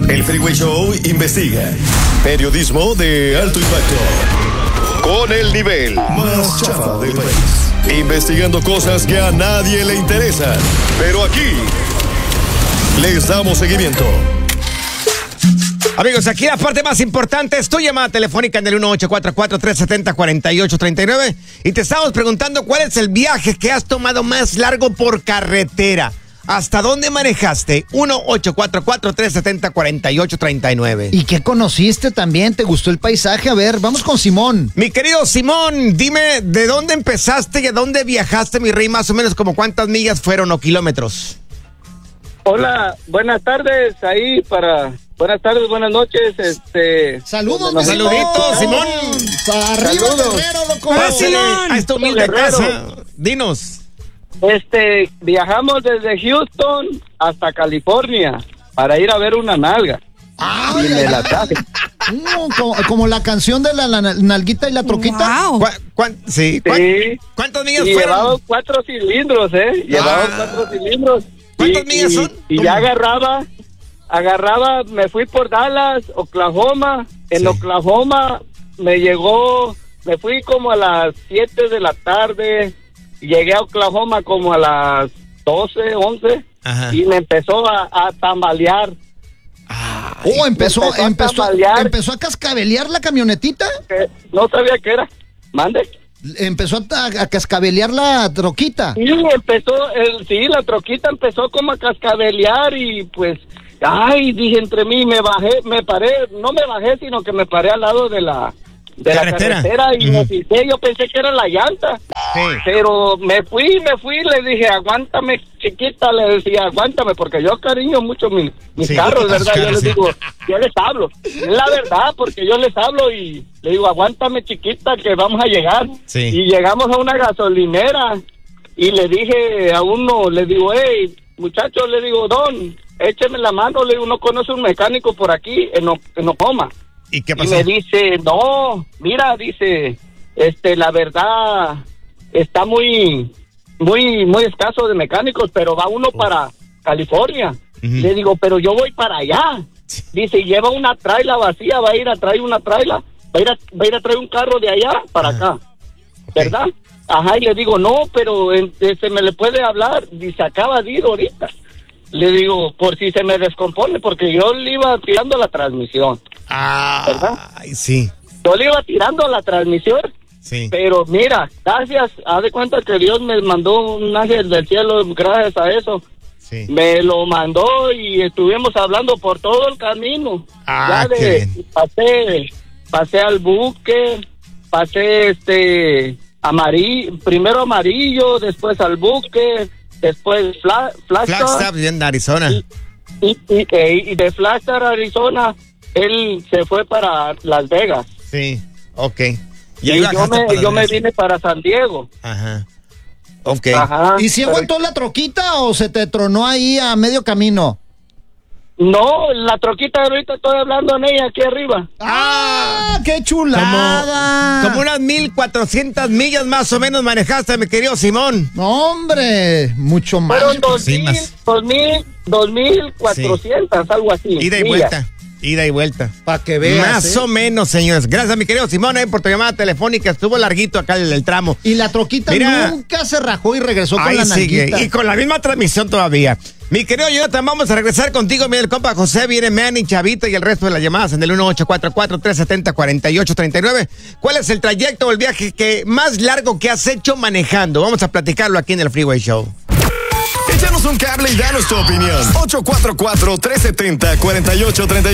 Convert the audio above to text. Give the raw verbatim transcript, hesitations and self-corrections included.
El Freeway Show investiga. Periodismo de alto impacto. Con el nivel más chafa del país. Investigando cosas que a nadie le interesan. Pero aquí les damos seguimiento. Amigos, aquí la parte más importante es tu llamada telefónica en el uno ocho cuatro cuatro, tres siete cero, cuatro ocho tres nueve y te estamos preguntando cuál es el viaje que has tomado más largo por carretera. ¿Hasta dónde manejaste? uno ocho cuatro cuatro, tres siete cero, cuatro ocho tres nueve. ¿Y qué conociste también? ¿Te gustó el paisaje? A ver, vamos con Simón. Mi querido Simón, dime, ¿de dónde empezaste y a dónde viajaste, mi rey? Más o menos, como cuántas millas fueron o kilómetros. Hola, buenas tardes, ahí para... Buenas tardes, buenas noches, este... Saludos, mi Saluditos, Simón. Arriba, Saludos. Guerrero, loco. Pásale a esta humilde Guerrero. casa. Dinos. Este, viajamos desde Houston hasta California para ir a ver una nalga. Ay, y me ay, la traje. No, como, como la canción de la, la nalguita y la troquita. Wow. ¿Cuá- cuán- sí, ¿cuán- Sí. ¿Cuántas millas Y fueron? llevaba cuatro cilindros, ¿eh? Llevaba Ah. cuatro cilindros. ¿Cuántas Y- millas y- son? Y ¿Cómo? ya agarraba, agarraba, me fui por Dallas, Oklahoma. En Sí. Oklahoma me llegó, me fui como a las siete de la tarde. Llegué a Oklahoma como a las doce, once. Ajá. Y me empezó a, a tambalear. Oh, empezó, Empezó a empezó, tambalear. empezó a cascabelear la camionetita. Que no sabía qué era. Mande. Empezó a, a cascabelear la troquita. Sí, empezó, el, sí, la troquita empezó como a cascabelear y pues, ay, dije entre mí, me bajé, me paré, no me bajé, sino que me paré al lado de la, de Carretera. la carretera y Ujú. me fijé, yo pensé que era la llanta, Sí. pero me fui, me fui, le dije, aguántame, chiquita, le decía, aguántame, porque yo cariño mucho mi, mis Sí, carros, los ¿verdad? Yo carros, les sí. digo, yo les hablo, es la verdad, porque yo les hablo y le digo, aguántame, chiquita, que vamos a llegar. Sí. Y llegamos a una gasolinera y le dije a uno, le digo, hey, muchacho, le digo, don, écheme la mano, le digo, no conoce un mecánico por aquí en, O- en Oklahoma. ¿Y qué Y pasó? me dice, no, mira, dice, este, la verdad, está muy, muy, muy escaso de mecánicos, pero va uno para California. Ujú. Le digo, pero yo voy para allá. Dice, lleva una traila vacía, va a ir a traer una traila, va a ir a, va a, ir a traer un carro de allá para Ajá. acá, ¿verdad? Ajá, y le digo, no, pero eh, se me le puede hablar, dice, acaba de ir ahorita. Le digo, por si se me descompone, porque yo le iba tirando la transmisión. Ah, ay, sí, Yo le iba tirando la transmisión, sí. pero mira, gracias, haz de cuenta que Dios me mandó un ángel del cielo, gracias a eso. Sí. Me lo mandó y estuvimos hablando por todo el camino. Ah, ya qué de, bien. pasé, pasé al buque, pasé este amarillo, primero amarillo, después al buque, después fla, Flagstaff, Flagstaff en Arizona. y, y, y, e- y de Flagstaff, Arizona, él se fue para Las Vegas. Sí, ok. Y, ahí yo bajaste me, para yo me Vegas. vine para San Diego. Ajá. Ok. Ajá. ¿Y si Pero- aguantó la troquita o se te tronó ahí a medio camino? No, la troquita ahorita estoy hablando en ella aquí arriba. ¡Ah, qué Como, chulada! como unas mil cuatrocientas millas más o menos manejaste, mi querido Simón. No, hombre, mucho más. Fueron dos sí, mil, más. dos mil, dos mil cuatrocientas, algo así. Ida y millas. vuelta. Ida y vuelta. Para que veas. Más ¿eh? o menos, señores. Gracias, mi querido Simón, eh, por tu llamada telefónica. Estuvo larguito acá el, el tramo. Y la troquita Mira. nunca se rajó y regresó con Ahí la sigue. nalguita. Y con la misma transmisión todavía. Mi querido Jonathan, vamos a regresar contigo. Mira, el compa José, viene Manny, Chavito y el resto de las llamadas en el uno ocho cuatro cuatro, tres siete cero, cuatro ocho tres nueve. ¿Cuál es el trayecto o el viaje que más largo que has hecho manejando? Vamos a platicarlo aquí en el Freeway Show. Échanos un cable y danos tu opinión. ocho cuatro cuatro, tres siete cero, cuatro ocho tres